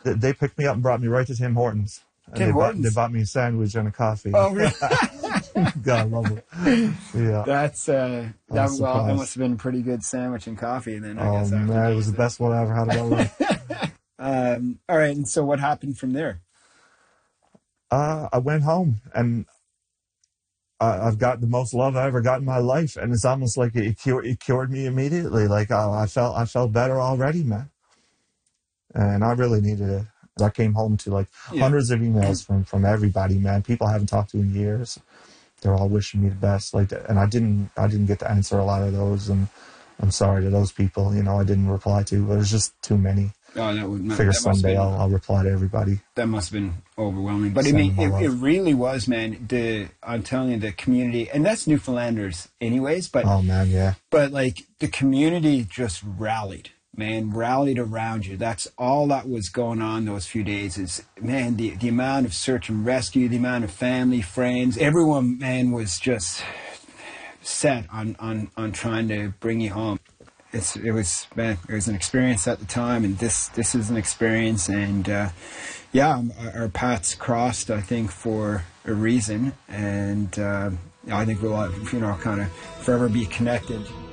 They picked me up and brought me right to Tim Hortons. And Tim Hortons? They bought me a sandwich and a coffee. Oh, really? God, I love it. Yeah. That must have been a pretty good sandwich and coffee then, I guess. Man, it was the best one I ever had in my life. All right, and so what happened from there? I went home, and I've got the most love I ever got in my life, and it's almost like it cured me immediately. Like I felt better already, man. And I really needed it. I came home to hundreds of emails from everybody, man. People I haven't talked to in years. They're all wishing me the best, and I didn't get to answer a lot of those, and I'm sorry to those people. I didn't reply to, but there's just too many. Oh, Figure someday I'll reply to everybody. That must have been overwhelming. But I mean, it really was, man. I'm telling you, the community, and that's Newfoundlanders anyways, but oh man, yeah. But the community just rallied around you. That's all that was going on those few days is, man, the amount of search and rescue, the amount of family, friends, everyone, man, was just set on trying to bring you home. It was an experience at the time, and this is an experience, and our paths crossed, I think, for a reason, and I think we'll kind of forever be connected.